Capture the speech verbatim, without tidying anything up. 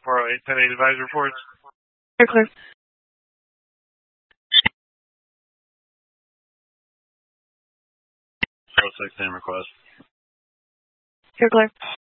four oh eight, ten eight advisor reports. You're clear. four oh six, name request. You're clear.